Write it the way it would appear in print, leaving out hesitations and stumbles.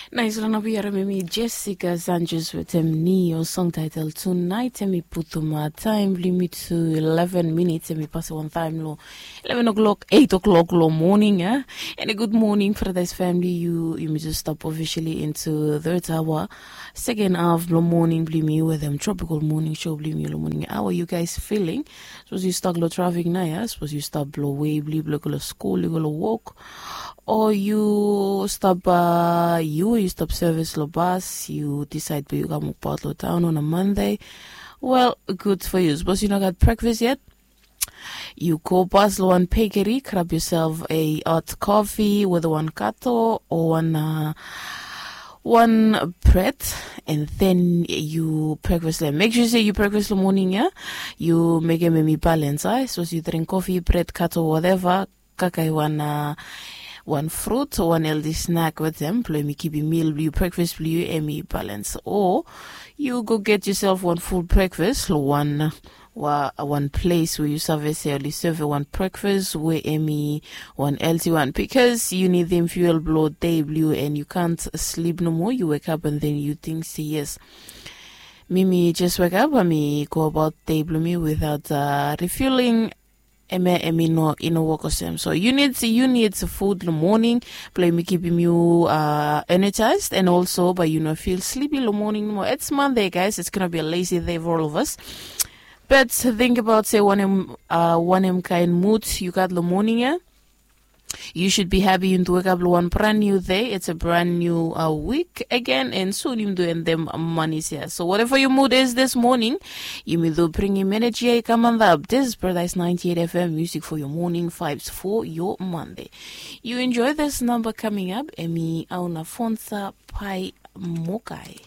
Nice run up here, Mimi Jessica Sanchez with Neo song title Tonight. Me put my time limit to 11 minutes. Me pass one time low 11 o'clock, 8 o'clock low morning. And a good morning for this family. You may just stop officially into third hour, second half low morning. Blame me with them tropical morning show. Blame me low morning. How are you guys feeling? Suppose you start low traffic now. Yeah? Suppose you start blow way, blow go to school, you go to walk. Or you stop you stop service lo bus, you decide to come up to town on a Monday. Well, good for you. Suppose you not got breakfast yet? You go past one bakery, grab yourself a hot coffee with one kato or one bread, and then you breakfast. Make sure you say you breakfast in the morning, yeah? You make a maybe balance, so you drink coffee, bread, kato, whatever. Kakai one fruit or one healthy snack with them. Play me keep a meal, you breakfast, play you balance. Or you go get yourself one full breakfast, one place where you serve one breakfast, where one healthy one, because you need them fuel blood day blue and you can't sleep no more. You wake up and then you think, say yes. Mimi just wake up and me go about day blue me without refueling. No work same. So you need food in the morning, play me keeping you energized, and also but feel sleepy in the morning more. It's Monday, guys. It's gonna be a lazy day for all of us. But think about say 1M kind mood you got the morning, yeah? You should be happy to wake up one brand new day. It's a brand new week again, and soon you're doing them money's here. So whatever your mood is this morning, you may do bring him energy. Come on up. This is Paradise 98 FM, music for your morning vibes for your Monday. You enjoy this number coming up, Emi Auna Fonsa Pai Mokai.